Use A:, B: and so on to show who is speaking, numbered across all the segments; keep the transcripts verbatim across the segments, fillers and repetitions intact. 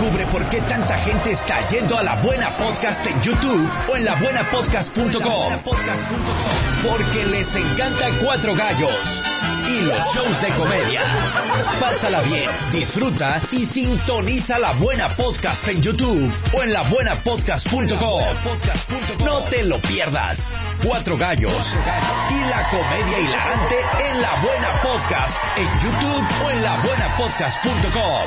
A: Descubre por qué tanta gente está yendo a La Buena Podcast en YouTube o en la buena podcast punto com. Porque les encanta Cuatro Gallos y los shows de comedia. Pásala bien, disfruta y sintoniza La Buena Podcast en YouTube o en la buena podcast punto com. No te lo pierdas. Cuatro Gallos y la comedia hilarante en La Buena Podcast en YouTube o en la buena podcast punto com.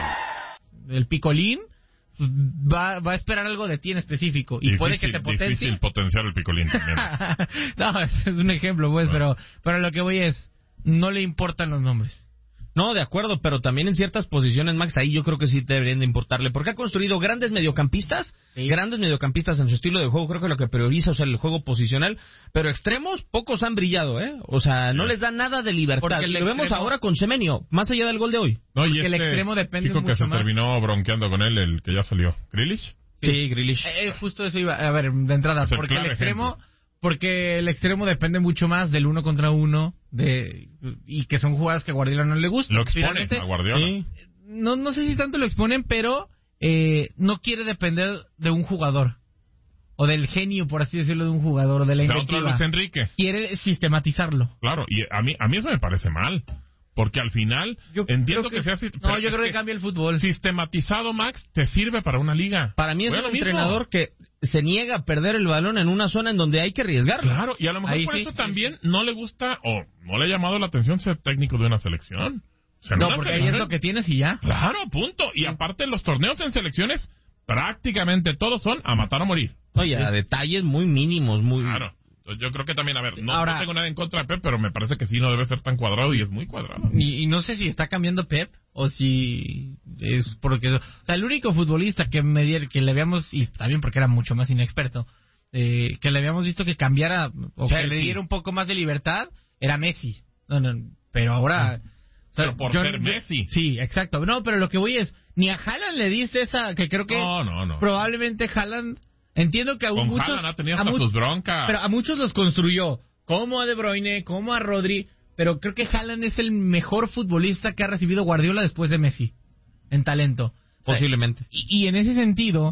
B: El picolín pues, va, va a esperar algo de ti en específico y
C: difícil,
B: puede que te potencie.
C: Difícil potenciar el picolín también.
B: No, es un ejemplo, pues, bueno. pero pero lo que voy es, no le importan los nombres.
D: No, de acuerdo, pero también en ciertas posiciones, Max, ahí yo creo que sí deberían de importarle, porque ha construido grandes mediocampistas, sí. grandes mediocampistas en su estilo de juego, creo que lo que prioriza, o sea, el juego posicional, pero extremos, pocos han brillado, ¿eh? O sea, no sí. les da nada de libertad. Porque lo extremo... vemos ahora con Semenyo, más allá del gol de hoy.
C: No, y
B: porque
C: este
B: el extremo depende
C: chico
B: mucho
C: que se
B: más.
C: terminó bronqueando con él, el que ya salió, ¿Grealish?
D: Sí, sí Grealish.
B: Eh, justo eso iba, a ver, de entrada,
C: es el
B: porque el extremo...
C: ejemplo.
B: Porque el extremo depende mucho más del uno contra uno de y que son jugadas que a Guardiola no le gustan.
C: Lo expone a Guardiola.
B: Sí. No, no sé si tanto lo exponen, pero eh, no quiere depender de un jugador. O del genio, por así decirlo, de un jugador, o de la inventiva.
C: Luis Enrique.
B: Quiere sistematizarlo.
C: Claro, y a mí, a mí eso me parece mal. Porque al final, yo entiendo que, que sea...
B: No, yo creo que, que cambia el fútbol.
C: Sistematizado, Max, te sirve para una liga.
D: Para mí es bueno, un entrenador que se niega a perder el balón en una zona en donde hay que arriesgarlo.
C: Claro, y a lo mejor Ahí por sí, eso sí. también no le gusta o no le ha llamado la atención ser técnico de una selección. O sea,
B: no, porque ahí es lo que tienes y ya.
C: Claro, punto. Y aparte los torneos en selecciones, prácticamente todos son a matar o morir.
D: Oye, a detalles muy mínimos, muy...
C: Claro. Yo creo que también, a ver, no,
B: Ahora,
C: no tengo nada en contra de Pep, pero me parece que sí no debe ser tan cuadrado y es muy cuadrado.
B: Y, y no sé si está cambiando Pep o si es porque... O sea, el único futbolista que, me diera, que le habíamos, y también porque era mucho más inexperto, eh, que le habíamos visto que cambiara o Cherky. que le diera un poco más de libertad, era Messi. No, no, pero ahora...
C: O sea, pero por yo, ser Messi.
B: Sí, exacto. No, pero lo que voy es, ni a Haaland le diste esa, que creo que
C: no, no, no.
B: probablemente Haaland... Entiendo que a
C: Con
B: muchos...
C: ha tenido hasta sus broncas.
B: Pero a muchos los construyó, como a De Bruyne, como a Rodri, pero creo que Haaland es el mejor futbolista que ha recibido Guardiola después de Messi, en talento.
D: Posiblemente.
B: O sea, y, y en ese sentido,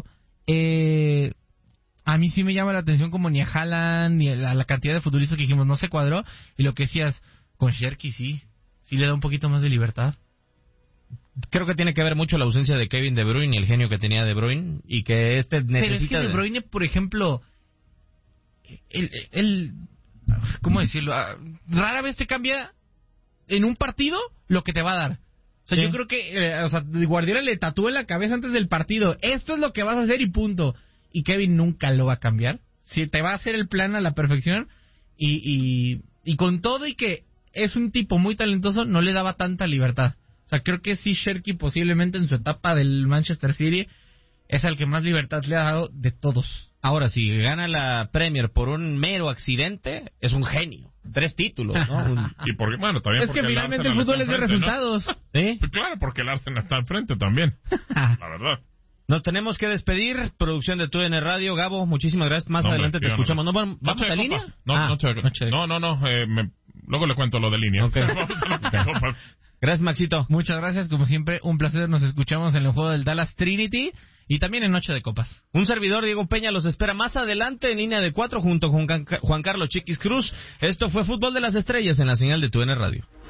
B: eh, a mí sí me llama la atención como ni a Haaland, ni a la, la cantidad de futbolistas que dijimos no se cuadró, y lo que decías, con Cherky sí, sí le da un poquito más de libertad.
D: Creo que tiene que ver mucho la ausencia de Kevin De Bruyne y el genio que tenía De Bruyne y que este necesita...
B: Pero es que De Bruyne, por ejemplo, el, el, ¿cómo decirlo? Rara vez te cambia en un partido lo que te va a dar. O sea, sí. yo creo que eh, o sea, Guardiola le tatúa en la cabeza antes del partido. Esto es lo que vas a hacer y punto. Y Kevin nunca lo va a cambiar. Si te va a hacer el plan a la perfección y, y, y con todo y que es un tipo muy talentoso, no le daba tanta libertad. O sea, creo que sí, Cherky posiblemente en su etapa del Manchester City es el que más libertad le ha dado de todos.
D: Ahora, si gana la Premier por un mero accidente, es un genio. Tres títulos, ¿no? Un...
C: y porque, bueno, también
B: es que finalmente el, el fútbol es de resultados.
C: ¿no?
D: ¿Sí?
C: Pues claro, porque el Arsenal está al frente también, la verdad.
D: Nos tenemos que despedir. Producción de T U N Radio. Gabo, muchísimas gracias. Más no, adelante te escuchamos. ¿No, ¿Vamos
C: noche
D: a línea?
C: No, ah, noche, noche no, no, no. Eh, me, luego le cuento lo de línea.
D: Okay. Gracias, Maxito.
B: Muchas gracias, como siempre, un placer. Nos escuchamos en el juego del Dallas Trinity y también en Noche de Copas.
D: Un servidor, Diego Peña, los espera más adelante en línea de cuatro junto con Juan Carlos Chiquis Cruz. Esto fue Fútbol de las Estrellas en la señal de T U N Radio.